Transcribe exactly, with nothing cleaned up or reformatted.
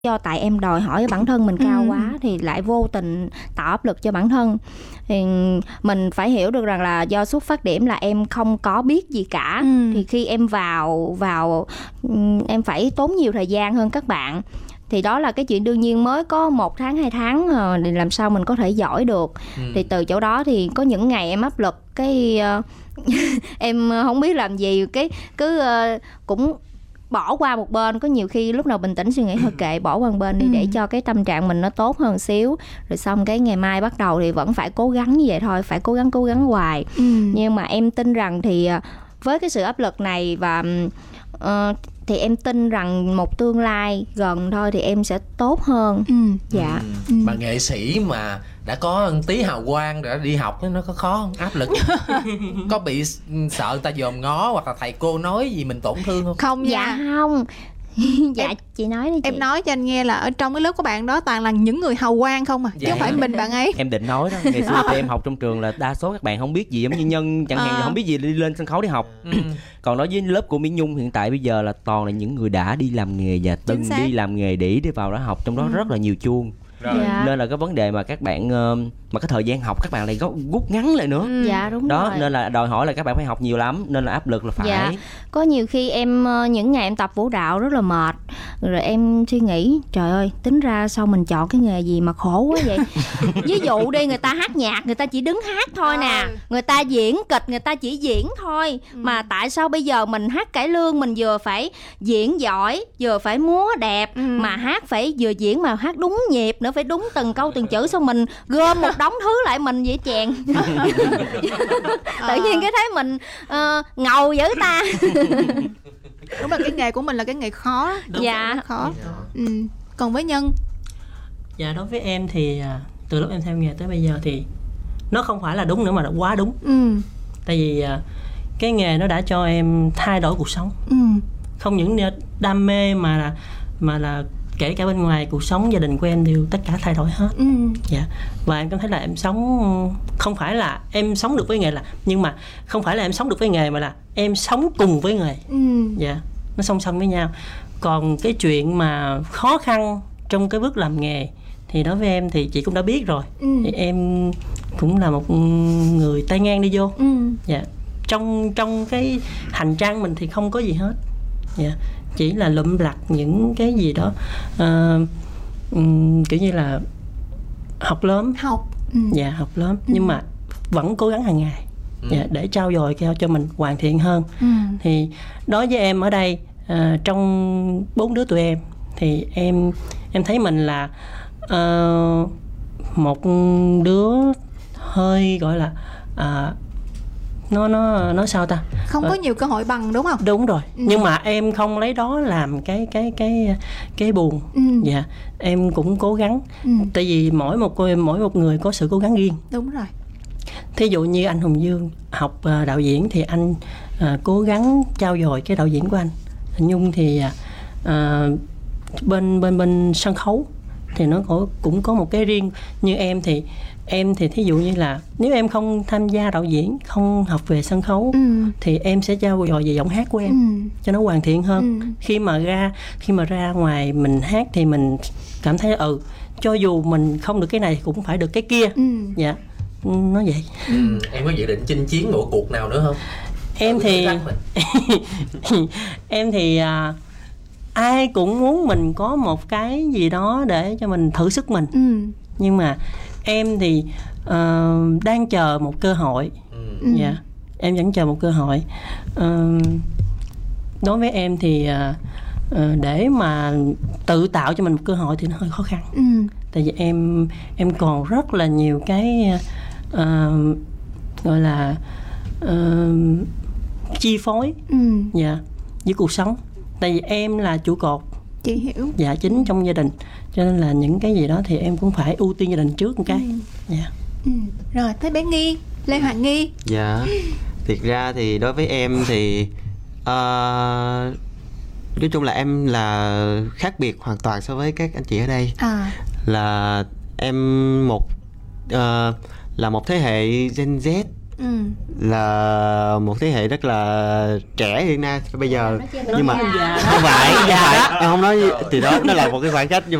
Do tại em đòi hỏi bản thân mình cao ừ. quá thì lại vô tình tạo áp lực cho bản thân. Thì mình phải hiểu được rằng là do xuất phát điểm là em không có biết gì cả. ừ. Thì khi em vào vào em phải tốn nhiều thời gian hơn các bạn. Thì đó là cái chuyện đương nhiên, mới có một tháng hai tháng thì làm sao mình có thể giỏi được. ừ. Thì từ chỗ đó thì có những ngày em áp lực cái uh, em không biết làm gì, cái cứ uh, cũng bỏ qua một bên. Có nhiều khi lúc nào bình tĩnh suy nghĩ thôi kệ, bỏ qua một bên đi, ừ. để cho cái tâm trạng mình nó tốt hơn xíu. Rồi xong cái ngày mai bắt đầu thì vẫn phải cố gắng như vậy thôi, phải cố gắng cố gắng hoài. ừ. Nhưng mà em tin rằng thì với cái sự áp lực này và uh, thì em tin rằng một tương lai gần thôi thì em sẽ tốt hơn. ừ. Dạ. ừ. Mà nghệ sĩ mà đã có tí hào quang đã đi học nó có khó không? Áp lực có bị sợ người ta dòm ngó hoặc là thầy cô nói gì mình tổn thương không? Không nha. Dạ không. Dạ em, chị nói đi chị. Em nói cho anh nghe là ở trong cái lớp của bạn đó toàn là những người hào quang không à, dạ. chứ không phải mình bạn ấy. Em định nói đó, ngày xưa thì em học trong trường là đa số các bạn không biết gì, giống như Nhân chẳng hạn, à. không biết gì đi lên sân khấu để học. ừ. Còn đối với lớp của Mỹ Nhung hiện tại bây giờ là toàn là những người đã đi làm nghề và từng đi làm nghề để đi vào đó học, trong đó ừ. rất là nhiều chuông. Dạ. Nên là cái vấn đề mà các bạn mà cái thời gian học các bạn lại rút ngắn lại nữa. ừ. Dạ đúng đó, rồi. Nên là đòi hỏi là các bạn phải học nhiều lắm, nên là áp lực là phải. Dạ. Có nhiều khi em những ngày em tập vũ đạo rất là mệt, rồi em suy nghĩ trời ơi tính ra sao mình chọn cái nghề gì mà khổ quá vậy. Ví dụ đi, người ta hát nhạc người ta chỉ đứng hát thôi nè, người ta diễn kịch người ta chỉ diễn thôi. ừ. Mà tại sao bây giờ mình hát cải lương mình vừa phải diễn giỏi, vừa phải múa đẹp, ừ. mà hát phải vừa diễn mà hát đúng nhịp nữa, phải đúng từng câu từng chữ. Xong mình gom một đống thứ lại mình dễ chèn. Tự nhiên cái thấy mình uh, ngầu dữ ta. Đúng là cái nghề của mình là cái nghề khó. Đúng dạ khó. ừ. Còn với Nhân? Dạ đối với em thì từ lúc em theo nghề tới bây giờ thì nó không phải là đúng nữa mà là quá đúng. ừ. Tại vì cái nghề nó đã cho em thay đổi cuộc sống. ừ. Không những đam mê mà là mà là kể cả bên ngoài cuộc sống gia đình của em đều tất cả thay đổi hết. ừ. Dạ. Và em cảm thấy là em sống không phải là em sống được với nghề, là nhưng mà không phải là em sống được với nghề mà là em sống cùng với nghề. ừ. Dạ. Nó song song với nhau. Còn cái chuyện mà khó khăn trong cái bước làm nghề thì đối với em thì chị cũng đã biết rồi. ừ. Thì em cũng là một người tay ngang đi vô. ừ. Dạ. Trong trong cái hành trang mình thì không có gì hết. Dạ. Chỉ là lụm lặt những cái gì đó uh, um, kiểu như là học lớn. Học. ừ. Dạ học lớn. ừ. Nhưng mà vẫn cố gắng hàng ngày. ừ. Dạ, để trau dồi cho, cho mình hoàn thiện hơn. ừ. Thì đối với em ở đây, uh, trong bốn đứa tụi em thì em em thấy mình là uh, một đứa hơi gọi là uh, nó nó nó sao ta, không có ờ, nhiều cơ hội bằng, đúng không? Đúng rồi. ừ. Nhưng mà em không lấy đó làm cái cái cái cái buồn. ừ. Dạ em cũng cố gắng. ừ. Tại vì mỗi một mỗi một người có sự cố gắng riêng. Đúng rồi. Thí dụ như anh Hùng Dương học uh, đạo diễn thì anh uh, cố gắng trau dồi cái đạo diễn của anh. Nhung thì uh, bên bên bên sân khấu thì nó có, cũng có một cái riêng. Như em thì em thì thí dụ như là nếu em không tham gia đạo diễn, không học về sân khấu, ừ. thì em sẽ trau dồi về giọng hát của em, ừ. cho nó hoàn thiện hơn. ừ. Khi mà ra khi mà ra ngoài mình hát thì mình cảm thấy ừ cho dù mình không được cái này cũng phải được cái kia. ừ. Dạ nó vậy. ừ. Em có dự định chinh chiến một cuộc nào nữa không? Em thì em thì à, ai cũng muốn mình có một cái gì đó để cho mình thử sức mình. ừ. Nhưng mà em thì uh, đang chờ một cơ hội. ừ. Dạ em vẫn chờ một cơ hội. uh, Đối với em thì uh, uh, để mà tự tạo cho mình một cơ hội thì nó hơi khó khăn. ừ. Tại vì em em còn rất là nhiều cái uh, gọi là uh, chi phối. ừ. Dạ với cuộc sống. Tại vì em là trụ cột, chị hiểu. Dạ chính trong gia đình, cho nên là những cái gì đó thì em cũng phải ưu tiên gia đình trước một cái. ừ. Dạ. ừ. Rồi tới bé Nghi, Lê Hoàng Nghi. Dạ thiệt ra thì đối với em thì uh, nói chung là em là khác biệt hoàn toàn so với các anh chị ở đây. à. Là em một uh, là một thế hệ Gen Z. ừ. là một thế hệ rất là trẻ hiện nay bây giờ, Nói nhưng mà già đó. không phải, không phải em không nói thì đó nó là một cái khoảng cách, nhưng